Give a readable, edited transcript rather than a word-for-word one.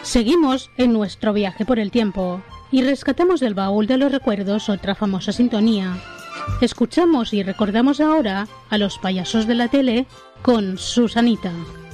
Seguimos en nuestro viaje por el tiempo y rescatamos del baúl de los recuerdos otra famosa sintonía. Escuchamos y recordamos ahora a los payasos de la tele con Susanita.